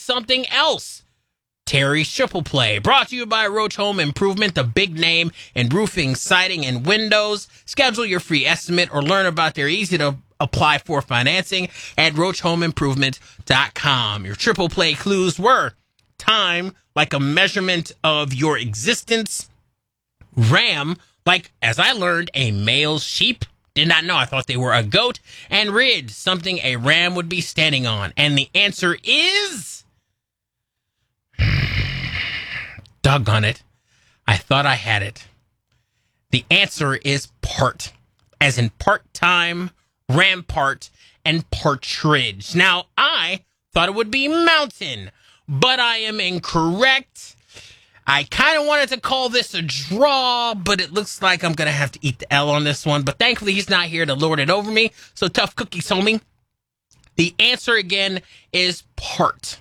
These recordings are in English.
something else. Terry's Triple Play, brought to you by Roach Home Improvement, the big name in roofing, siding, and windows. Schedule your free estimate or learn about their easy-to-apply for financing at roachhomeimprovement.com. Your Triple Play clues were time, like a measurement of your existence. Ram, like, as I learned, a male sheep. Did not know. I thought they were a goat. And ridge, something a ram would be standing on. And the answer is... Doggone it. I thought I had it. The answer is part, as in part-time, rampart, and partridge. Now, I thought it would be mountain, but I am incorrect. I kind of wanted to call this a draw, but it looks like I'm going to have to eat the L on this one. But thankfully, he's not here to lord it over me. So tough cookies, homie. The answer again is part.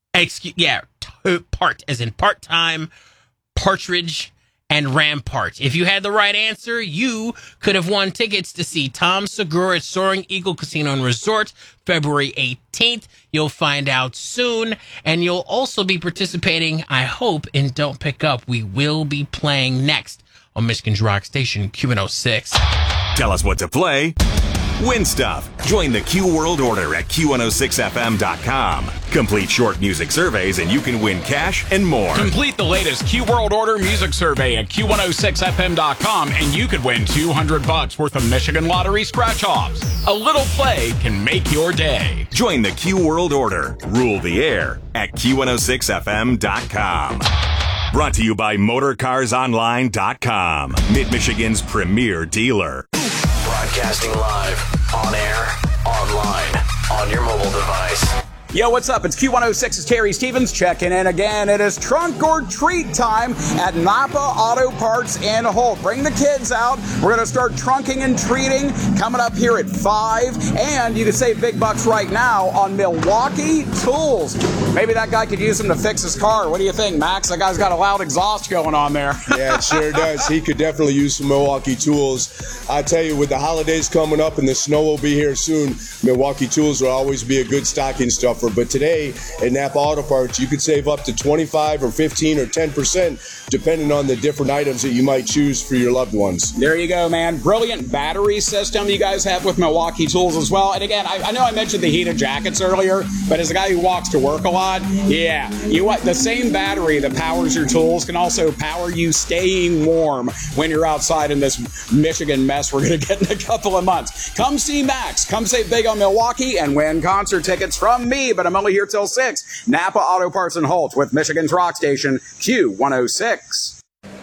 Part, as in part-time, partridge, and rampart. If you had the right answer, you could have won tickets to see Tom Segura at Soaring Eagle Casino and Resort, February 18th. You'll find out soon, and you'll also be participating, I hope, in Don't Pick Up. We will be playing next on Michigan's Rock Station, Q106. Tell us what to play. Win stuff. Join the Q World Order at Q106FM.com. Complete short music surveys and you can win cash and more. Complete the latest Q World Order music survey at Q106FM.com and you could win $200 worth of Michigan Lottery scratch-offs. A little play can make your day. Join the Q World Order. Rule the air at Q106FM.com. Brought to you by MotorCarsOnline.com, Mid-Michigan's premier dealer. Broadcasting live, on air, online, on your mobile device. Yo, what's up? It's Q106's Terry Stevens checking in again. It is trunk or treat time at Napa Auto Parts in Holt. Bring the kids out. We're going to start trunking and treating coming up here at 5. And you can save big bucks right now on Milwaukee Tools. Maybe that guy could use them to fix his car. What do you think, Max? That guy's got a loud exhaust going on there. Yeah, it sure does. He could definitely use some Milwaukee Tools. I tell you, with the holidays coming up and the snow will be here soon, Milwaukee Tools will always be a good stocking stuffer. But today at Napa Auto Parts, you could save up to 25 or 15 or 10% depending on the different items that you might choose for your loved ones. There you go, man. Brilliant battery system you guys have with Milwaukee Tools as well. And again, I know I mentioned the heated jackets earlier, but as a guy who walks to work a lot, yeah, the same battery that powers your tools can also power you staying warm when you're outside in this Michigan mess we're going to get in a couple of months. Come see Max. Come save big on Milwaukee and win concert tickets from me. But I'm only here till 6. Napa Auto Parts and Holt with Michigan's Rock Station, Q106.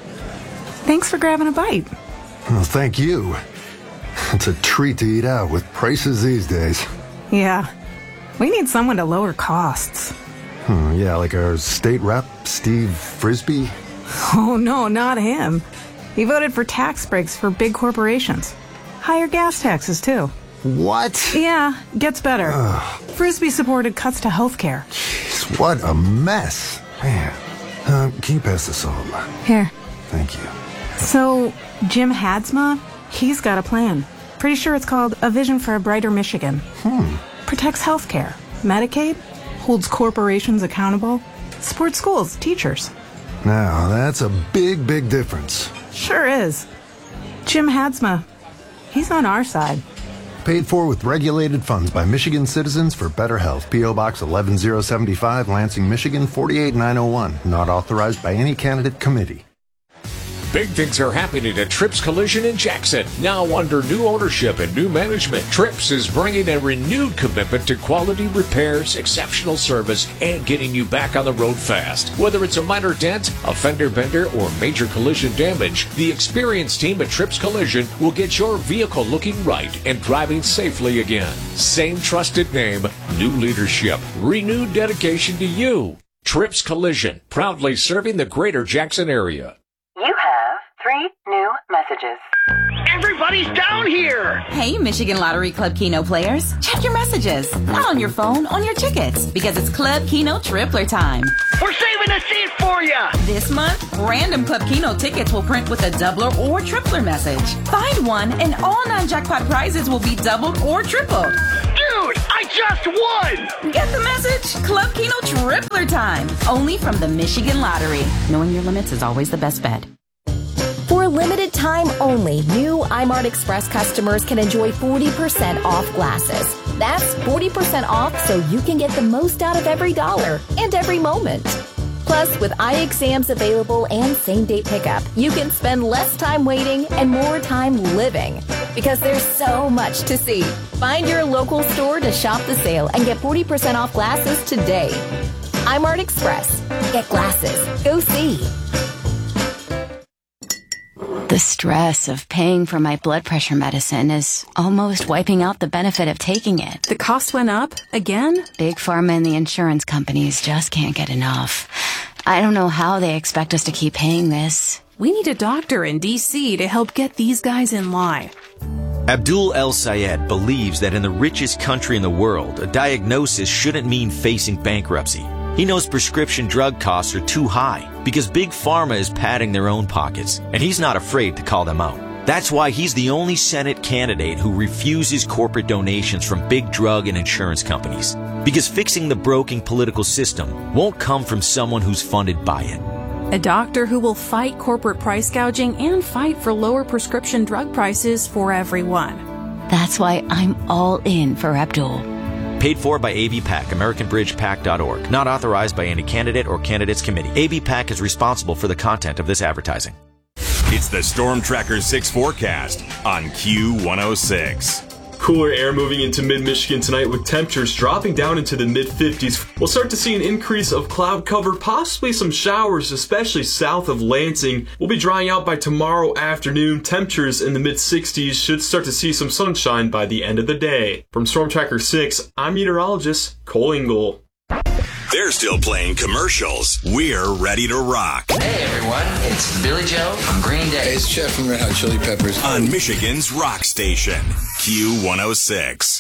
Thanks for grabbing a bite. Well, thank you. It's a treat to eat out with prices these days. Yeah. We need someone to lower costs. Yeah, like our state rep, Steve Frisbee. Oh, no, not him. He voted for tax breaks for big corporations. Higher gas taxes, too. What? Yeah, gets better. Frisbee supported cuts to health care. Jeez, what a mess. Man. Can you pass this over? Here. Thank you. So, Jim Hadsma, he's got a plan. Pretty sure it's called A Vision for a Brighter Michigan. Protects health care, Medicaid, holds corporations accountable, supports schools, teachers. Now, that's a big, big difference. Sure is. Jim Hadsma, he's on our side. Paid for with regulated funds by Michigan Citizens for Better Health. P.O. Box 11075, Lansing, Michigan 48901. Not authorized by any candidate committee. Big things are happening at Trips Collision in Jackson. Now under new ownership and new management, Trips is bringing a renewed commitment to quality repairs, exceptional service, and getting you back on the road fast. Whether it's a minor dent, a fender bender, or major collision damage, the experienced team at Trips Collision will get your vehicle looking right and driving safely again. Same trusted name, new leadership, renewed dedication to you. Trips Collision, proudly serving the greater Jackson area. You have 3 new messages. Everybody's down here! Hey, Michigan Lottery Club Keno players. Check your messages. Not on your phone, on your tickets. Because it's Club Keno Tripler time. We're saving a seat for you! This month, random Club Keno tickets will print with a doubler or tripler message. Find one and all non-jackpot prizes will be doubled or tripled. Dude, I just won! Get the message? Club Keno Tripler time, only from the Michigan Lottery. Knowing your limits is always the best bet. For a limited time only, new iMart Express customers can enjoy 40% off glasses. That's 40% off so you can get the most out of every dollar and every moment. Plus, with eye exams available and same-day pickup, you can spend less time waiting and more time living. Because there's so much to see. Find your local store to shop the sale and get 40% off glasses today. iMart Express. Get glasses. Go see. The stress of paying for my blood pressure medicine is almost wiping out the benefit of taking it. The cost went up again? Big Pharma and the insurance companies just can't get enough. I don't know how they expect us to keep paying this. We need a doctor in D.C. to help get these guys in line. Abdul El Sayed believes that in the richest country in the world, a diagnosis shouldn't mean facing bankruptcy. He knows prescription drug costs are too high because Big Pharma is padding their own pockets, and he's not afraid to call them out. That's why he's the only Senate candidate who refuses corporate donations from big drug and insurance companies. Because fixing the broken political system won't come from someone who's funded by it. A doctor who will fight corporate price gouging and fight for lower prescription drug prices for everyone. That's why I'm all in for Abdul. Paid for by ABPAC, AmericanBridgePAC.org. Not authorized by any candidate or candidates committee. ABPAC is responsible for the content of this advertising. It's the Storm Tracker 6 forecast on Q106. Cooler air moving into mid-Michigan tonight with temperatures dropping down into the mid-50s. We'll start to see an increase of cloud cover, possibly some showers, especially south of Lansing. We'll be drying out by tomorrow afternoon. Temperatures in the mid-60s, should start to see some sunshine by the end of the day. From Storm Tracker 6, I'm meteorologist Cole Ingle. They're still playing commercials. We're ready to rock. Hey everyone, it's Billy Joe from Green Day. Hey, it's Jeff from Red Hot Chili Peppers. On Michigan's rock station, Q106.